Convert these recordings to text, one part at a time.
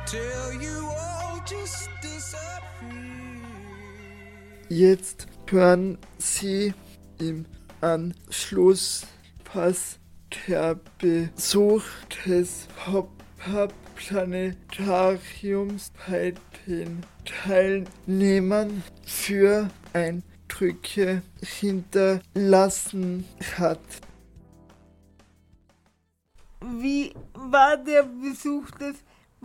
till you all just disappear. Jetzt hören Sie im Anschluss, was der Besuch des Pop-Up-Planetariums bei den Teilnehmern für Eindrücke hinterlassen hat. Wie war der Besuch des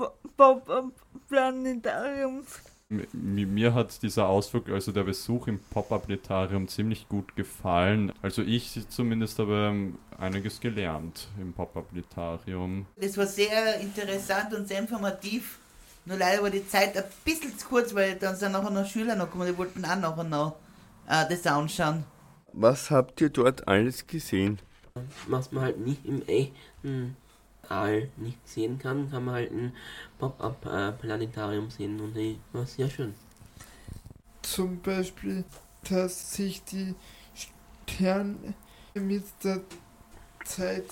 Pop-Up-Planetariums? Mir hat dieser Ausflug, also der Besuch im Pop-Up-Planetarium ziemlich gut gefallen. Also ich zumindest habe einiges gelernt im Pop-Up-Planetarium. Das war sehr interessant und sehr informativ. Nur leider war die Zeit ein bisschen zu kurz, weil dann sind nachher noch Schüler noch gekommen, die wollten auch nachher noch das anschauen. Was habt ihr dort alles gesehen? Was man halt nicht im echten All nicht sehen kann, kann man halt ein Pop-Up-Planetarium sehen und das war sehr schön. Zum Beispiel, dass sich die Sterne mit der Zeit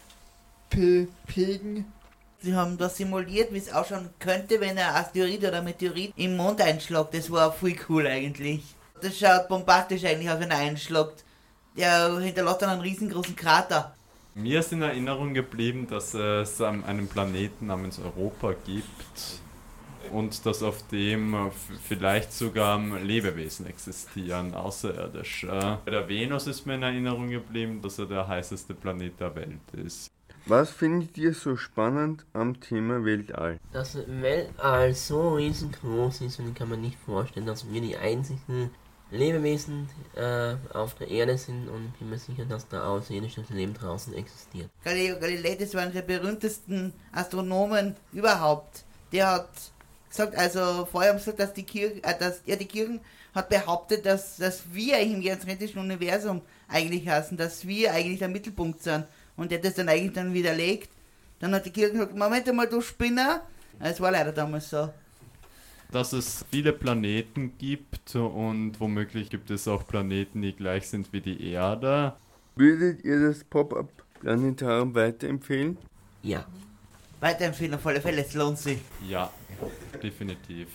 bewegen. Sie haben da simuliert, wie es ausschauen könnte, wenn ein Asteroid oder Meteorit im Mond einschlägt. Das war voll cool eigentlich. Das schaut bombastisch eigentlich aus, wenn er einschlägt. Der hinterlässt dann einen riesengroßen Krater. Mir ist in Erinnerung geblieben, dass es einen Planeten namens Europa gibt und dass auf dem vielleicht sogar Lebewesen existieren, außerirdisch. Bei der Venus ist mir in Erinnerung geblieben, dass er der heißeste Planet der Welt ist. Was findet ihr so spannend am Thema Weltall? Dass Weltall so riesengroß ist, und ich kann mir nicht vorstellen, dass wir die einzigen Lebewesen auf der Erde sind, und ich bin mir sicher, dass da außerirdisches Leben draußen existiert. Galileo Galilei, das war einer der berühmtesten Astronomen überhaupt. Der hat gesagt, also vorher haben sie gesagt, dass die Kirche hat behauptet, dass wir im geozentrischen Universum eigentlich heißen, dass wir eigentlich der Mittelpunkt sind. Und der hat das dann eigentlich dann widerlegt. Dann hat die Kirche gesagt, Moment einmal, du Spinner. Es war leider damals so. Dass es viele Planeten gibt und womöglich gibt es auch Planeten, die gleich sind wie die Erde. Würdet ihr das Pop-Up-Planetarium weiterempfehlen? Ja. Weiterempfehlen auf alle Fälle, es lohnt sich. Ja, definitiv.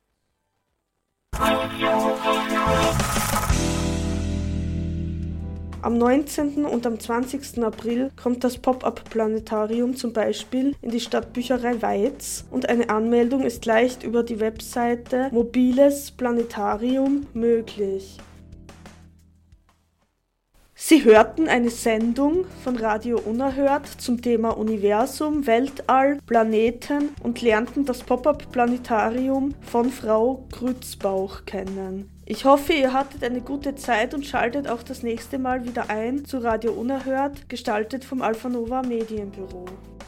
Am 19. und am 20. April kommt das Pop-Up-Planetarium zum Beispiel in die Stadtbücherei Weiz und eine Anmeldung ist leicht über die Webseite Mobiles Planetarium möglich. Sie hörten eine Sendung von Radio Unerhört zum Thema Universum, Weltall, Planeten und lernten das Pop-Up-Planetarium von Frau Grützbauch kennen. Ich hoffe, ihr hattet eine gute Zeit und schaltet auch das nächste Mal wieder ein zu Radio Unerhört, gestaltet vom Alpha Nova Medienbüro.